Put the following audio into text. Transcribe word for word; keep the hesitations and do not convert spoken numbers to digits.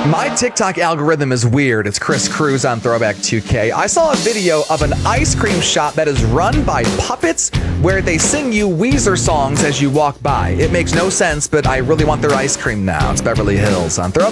My TikTok algorithm is weird. It's Chris Cruz on Throwback two K. I saw a video of an ice cream shop that is run by puppets where they sing you Weezer songs as you walk by. It makes no sense, but I really want their ice cream now. It's Beverly Hills on Throwback.